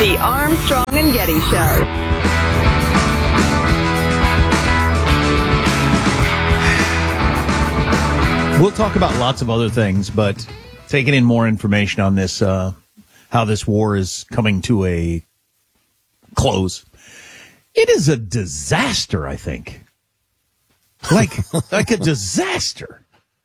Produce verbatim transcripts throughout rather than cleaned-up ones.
The Armstrong and Getty Show. We'll talk about lots of other things, but taking in more information on this, uh, how this war is coming to a close. It is a disaster, I think. Like, like a disaster.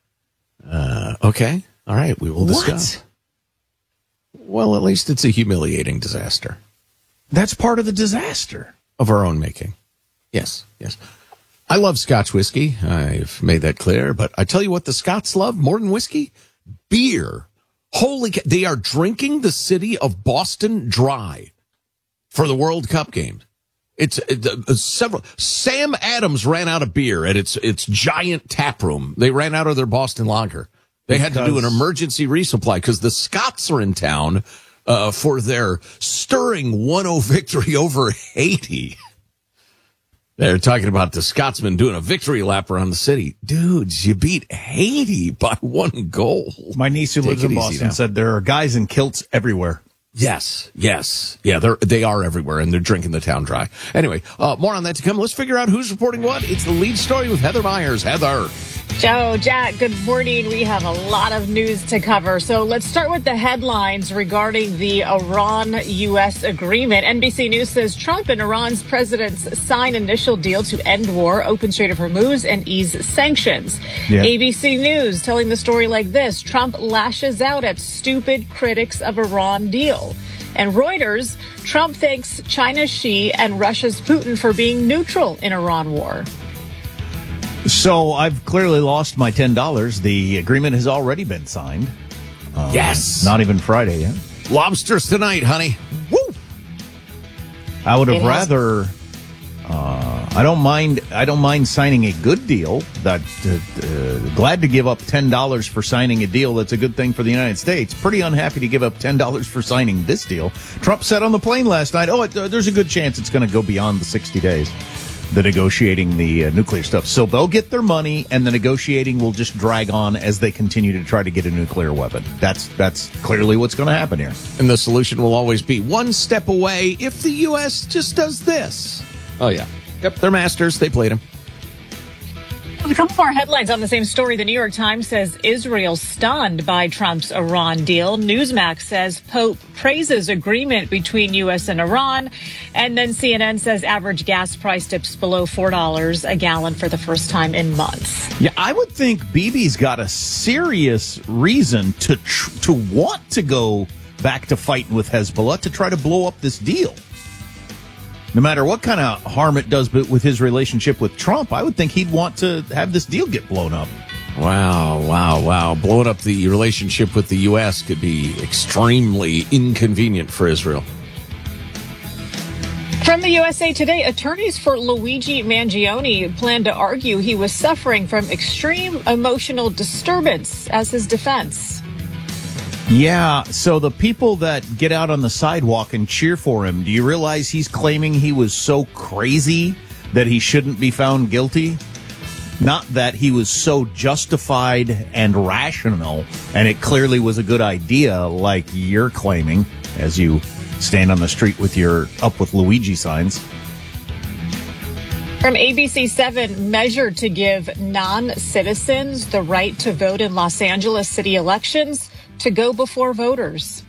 Uh, okay. All right. We will discuss. What? Well, at least it's a humiliating disaster. That's part of the disaster. Of our own making. Yes. Yes. I love Scotch whiskey. I've made that clear. But I tell you what the Scots love more than whiskey? Beer. Holy cow. They are drinking the city of Boston dry for the World Cup games. It's uh, several. Sam Adams ran out of beer at its its giant tap room. They ran out of their Boston lager. They had to do an emergency resupply because the Scots are in town uh, for their stirring one oh victory over Haiti. They're talking about the Scotsmen doing a victory lap around the city. Dudes, you beat Haiti by one goal. My niece who lives in Boston said there are guys in kilts everywhere. Yes, yes. Yeah, they're, they are everywhere, and they're drinking the town dry. Anyway, uh, more on that to come. Let's figure out who's reporting what. It's the lead story with Heather Myers. Heather. Joe, Jack, good morning. We have a lot of news to cover. So let's start with the headlines regarding the Iran-U S agreement. N B C News says Trump and Iran's presidents sign initial deal to end war, open Strait of Hormuz, and ease sanctions. Yeah. A B C News telling the story like this. Trump lashes out at stupid critics of Iran deal. And Reuters, Trump thanks China's Xi and Russia's Putin for being neutral in Iran war. So I've clearly lost my ten dollars. The agreement has already been signed. Uh, yes. Not even Friday yet. Lobsters tonight, honey. Woo! I would have rather... Uh, I don't mind. I don't mind signing a good deal. That uh, uh, glad to give up ten dollars for signing a deal that's a good thing for the United States. Pretty unhappy to give up ten dollars for signing this deal. Trump said on the plane last night, "Oh, it, uh, there's a good chance it's going to go beyond the sixty days." The negotiating the uh, nuclear stuff. So they'll get their money, and the negotiating will just drag on as they continue to try to get a nuclear weapon. That's that's clearly what's going to happen here. And the solution will always be one step away if the U S just does this. Oh, yeah. Yep, they're masters. They played them. A couple more headlines on the same story. The New York Times says Israel stunned by Trump's Iran deal. Newsmax says Pope praises agreement between U S and Iran. And then C N N says average gas price dips below four dollars a gallon for the first time in months. Yeah, I would think Bibi's got a serious reason to tr- to want to go back to fighting with Hezbollah to try to blow up this deal. No matter what kind of harm it does with his relationship with Trump, I would think he'd want to have this deal get blown up. Wow, wow, wow. Blowing up the relationship with the U S could be extremely inconvenient for Israel. From the U S A Today, attorneys for Luigi Mangione plan to argue he was suffering from extreme emotional disturbance as his defense. Yeah, so the people that get out on the sidewalk and cheer for him, do you realize he's claiming he was so crazy that he shouldn't be found guilty? Not that he was so justified and rational, and it clearly was a good idea, like you're claiming, as you stand on the street with your Up with Luigi signs. From A B C seven, measure to give non-citizens the right to vote in Los Angeles city elections to go before voters.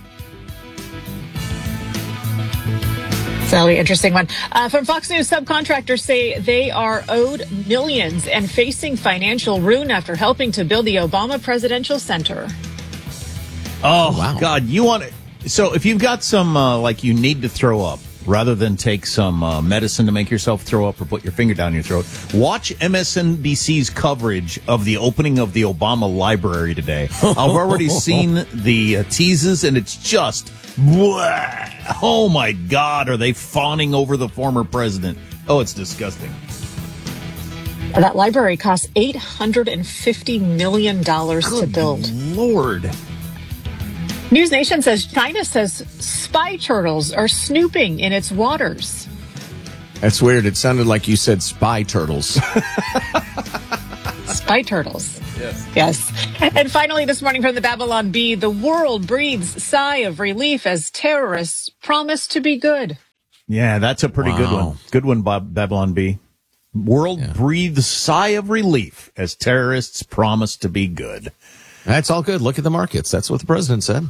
It's a really interesting one. Uh, from Fox News, subcontractors say they are owed millions and facing financial ruin after helping to build the Obama Presidential Center. Oh, wow. God, you want to... So if you've got some, uh, like, you need to throw up, rather than take some uh, medicine to make yourself throw up or put your finger down your throat, watch M S N B C's coverage of the opening of the Obama Library today. I've already seen the uh, teases, and it's just, blah. Oh, my God, are they fawning over the former president? Oh, it's disgusting. That library cost eight hundred fifty million dollars Good to build. Lord. News Nation says China says spy turtles are snooping in its waters. That's weird. It sounded like you said spy turtles. Spy turtles. Yes. Yes. And finally, this morning from the Babylon Bee, the world breathes sigh of relief as terrorists promise to be good. Yeah, that's a pretty Wow. good one. Good one, Bob, Babylon Bee. World Yeah. breathes sigh of relief as terrorists promise to be good. That's all good. Look at the markets. That's what the president said.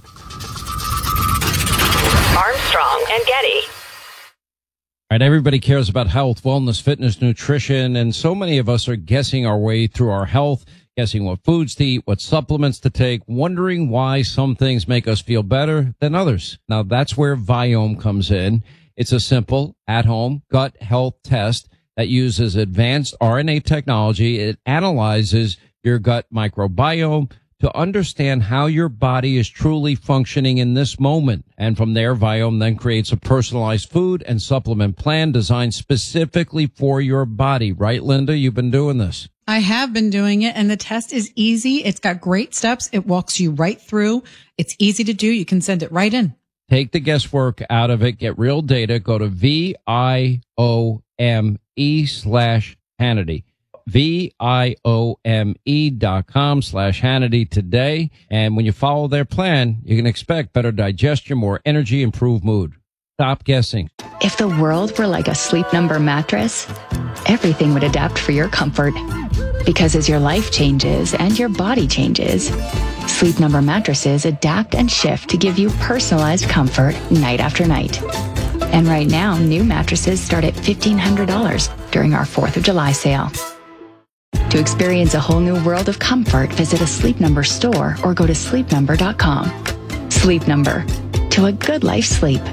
Armstrong and Getty. All right, everybody cares about health, wellness, fitness, nutrition, and so many of us are guessing our way through our health, guessing what foods to eat, what supplements to take, wondering why some things make us feel better than others. Now, that's where Viome comes in. It's a simple, at-home gut health test that uses advanced R N A technology. It analyzes your gut microbiome to understand how your body is truly functioning in this moment. And from there, Viome then creates a personalized food and supplement plan designed specifically for your body. Right, Linda? You've been doing this. I have been doing it, and the test is easy. It's got great steps. It walks you right through. It's easy to do. You can send it right in. Take the guesswork out of it. Get real data. Go to V I O M E slash Hannity. V I O M E dot com slash Hannity today. And when you follow their plan, you can expect better digestion, more energy, improved mood. Stop guessing. If the world were like a Sleep Number mattress, everything would adapt for your comfort. Because as your life changes and your body changes, Sleep Number mattresses adapt and shift to give you personalized comfort night after night. And right now, new mattresses start at fifteen hundred dollars during our fourth of July sale. To experience a whole new world of comfort, visit a Sleep Number store or go to sleep number dot com. Sleep Number. To a good life sleep.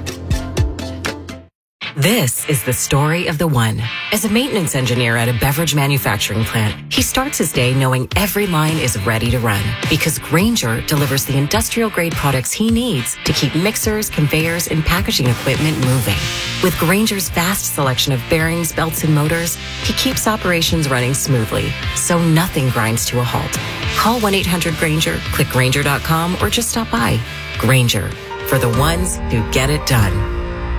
This is the story of the one. As a maintenance engineer at a beverage manufacturing plant, he starts his day knowing every line is ready to run because Grainger delivers the industrial-grade products he needs to keep mixers, conveyors, and packaging equipment moving. With Grainger's vast selection of bearings, belts, and motors, he keeps operations running smoothly, so nothing grinds to a halt. Call one eight hundred Grainger, click Grainger dot com, or just stop by. Grainger, for the ones who get it done.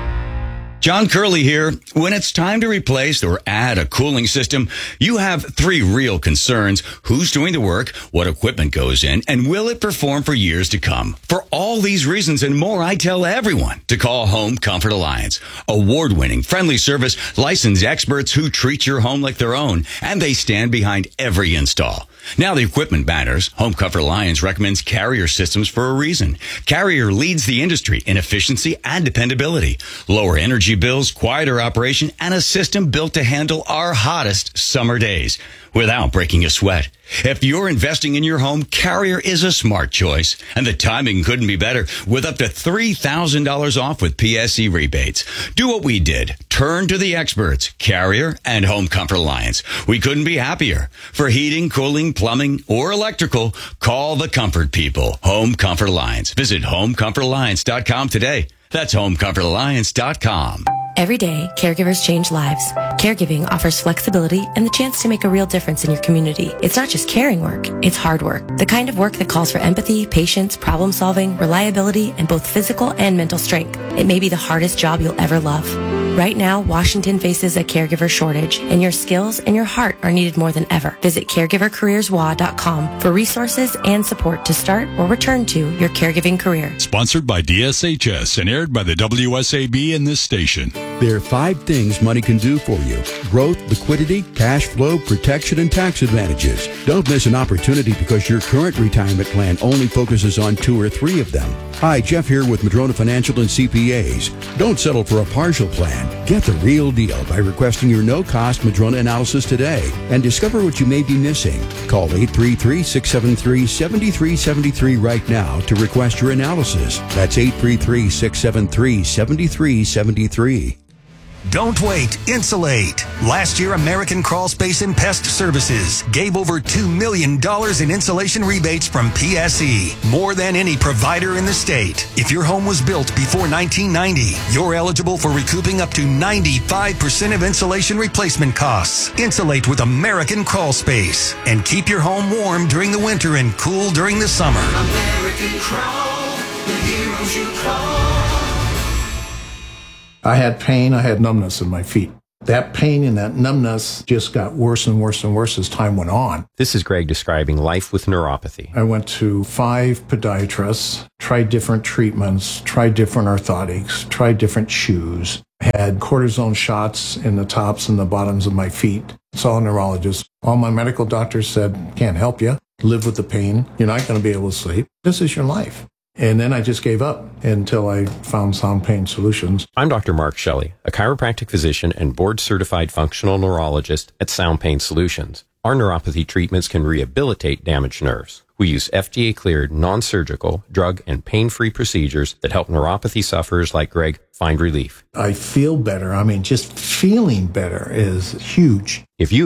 John Curley here. When it's time to replace or add a cooling system, you have three real concerns. Who's doing the work? What equipment goes in? And will it perform for years to come? For all these reasons and more, I tell everyone to call Home Comfort Alliance. Award-winning, friendly service, licensed experts who treat your home like their own, and they stand behind every install. Now the equipment matters. Home Comfort Alliance recommends Carrier systems for a reason. Carrier leads the industry in efficiency and dependability. Lower energy bills, quieter operation, and a system built to handle our hottest summer days without breaking a sweat. If you're investing in your home, Carrier is a smart choice, and the timing couldn't be better with up to three thousand dollars off with P S E rebates. Do what we did. Turn to the experts, Carrier and Home Comfort Alliance. We couldn't be happier. For heating, cooling, plumbing, or electrical, call the comfort people. Home Comfort Alliance. Visit home comfort alliance dot com today. That's home comfort alliance dot com. Every day, caregivers change lives. Caregiving offers flexibility and the chance to make a real difference in your community. It's not just caring work, it's hard work. The kind of work that calls for empathy, patience, problem solving, reliability, and both physical and mental strength. It may be the hardest job you'll ever love. Right now, Washington faces a caregiver shortage, and your skills and your heart are needed more than ever. Visit caregiver careers w a dot com for resources and support to start or return to your caregiving career. Sponsored by D S H S and aired by the W S A B in this station. There are five things money can do for you: growth, liquidity, cash flow, protection, and tax advantages. Don't miss an opportunity because your current retirement plan only focuses on two or three of them. Hi, Jeff here with Madrona Financial and C P As. Don't settle for a partial plan. Get the real deal by requesting your no-cost Madrona analysis today and discover what you may be missing. Call eight three three, six seven three, seven three seven three right now to request your analysis. That's eight three three, six seven three, seven three seven three. Don't wait. Insulate. Last year, American Crawl Space and Pest Services gave over two million dollars in insulation rebates from P S E, more than any provider in the state. If your home was built before nineteen ninety, you're eligible for recouping up to ninety-five percent of insulation replacement costs. Insulate with American Crawl Space and keep your home warm during the winter and cool during the summer. American Crawl, the heroes you call. I had pain, I had numbness in my feet. That pain and that numbness just got worse and worse and worse as time went on. This is Greg describing life with neuropathy. I went to five podiatrists, tried different treatments, tried different orthotics, tried different shoes, had cortisone shots in the tops and the bottoms of my feet. Saw a neurologist. All my medical doctors said, can't help you. Live with the pain. You're not going to be able to sleep. This is your life. And then I just gave up until I found Sound Pain Solutions. I'm Doctor Mark Shelley, a chiropractic physician and board-certified functional neurologist at Sound Pain Solutions. Our neuropathy treatments can rehabilitate damaged nerves. We use F D A-cleared, non-surgical, drug, and pain-free procedures that help neuropathy sufferers like Greg find relief. I feel better. I mean, just feeling better is huge. If you